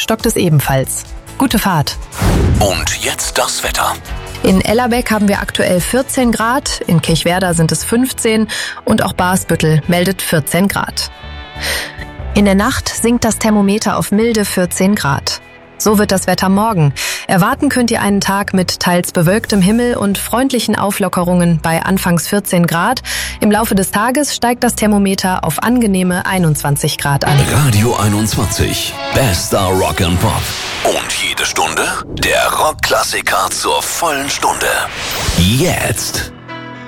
stockt es ebenfalls. Gute Fahrt. Und jetzt das Wetter. In Ellerbeck haben wir aktuell 14 Grad, in Kirchwerder sind es 15 und auch Barsbüttel meldet 14 Grad. In der Nacht sinkt das Thermometer auf milde 14 Grad. So wird das Wetter morgen. Erwarten könnt ihr einen Tag mit teils bewölktem Himmel und freundlichen Auflockerungen bei anfangs 14 Grad. Im Laufe des Tages steigt das Thermometer auf angenehme 21 Grad an. Radio 21. Bester Rock and Pop. Und jede Stunde der Rockklassiker zur vollen Stunde. Jetzt.